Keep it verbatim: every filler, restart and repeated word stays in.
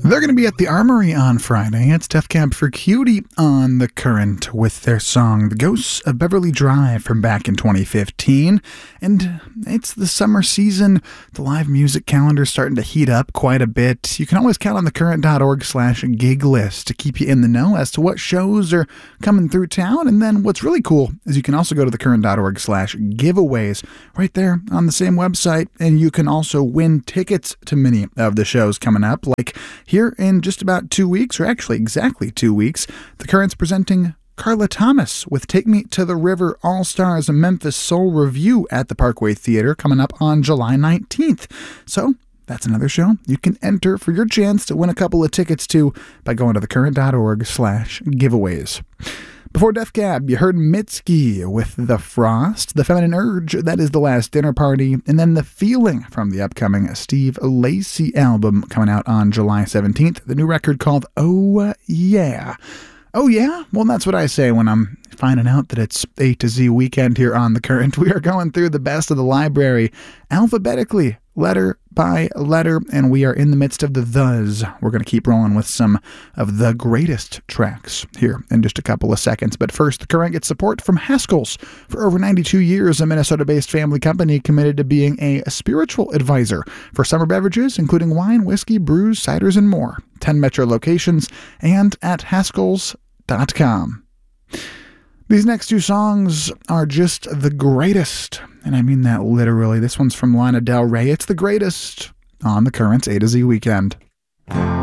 They're going to be at the Armory on Friday. It's Def Cab for Cutie on The Current with their song The Ghosts of Beverly Drive from back in twenty fifteen. And it's the summer season. The live music calendar is starting to heat up quite a bit. You can always count on thecurrent.org slash gig list to keep you in the know as to what shows are coming through town. And then what's really cool is you can also go to thecurrent.org slash giveaways right there on the same website. And you can also win tickets to many of the shows coming up, like here in just about two weeks, or actually exactly two weeks, The Current's presenting Carla Thomas with Take Me to the River All-Stars Memphis Soul Review at the Parkway Theater coming up on July nineteenth. So that's another show you can enter for your chance to win a couple of tickets to by going to thecurrent.org slash giveaways. Before Def Cab, you heard Mitski with The Frost, The Feminine Urge, That Is the Last Dinner Party, and then The Feeling from the upcoming Steve Lacy album coming out on July seventeenth, the new record called Oh Yeah. Oh yeah? Well, that's what I say when I'm finding out that it's A to Z weekend here on The Current. We are going through the best of the library alphabetically, letter by letter, and we are in the midst of the thes. We're going to keep rolling with some of the greatest tracks here in just a couple of seconds. But first, The Current gets support from Haskell's. For over ninety-two years, a Minnesota-based family company committed to being a spiritual advisor for summer beverages, including wine, whiskey, brews, ciders, and more. ten metro locations and at haskells dot com. These next two songs are just the greatest, and I mean that literally. This one's from Lana Del Rey. It's the greatest on The Current's A to Z Weekend.